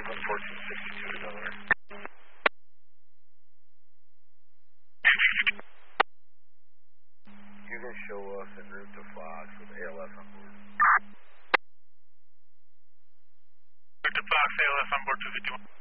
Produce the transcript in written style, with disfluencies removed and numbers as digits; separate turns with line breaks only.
1462 to Delaware. You can show us en route to Fox with ALS on board.
Route to Fox, ALS on board 251.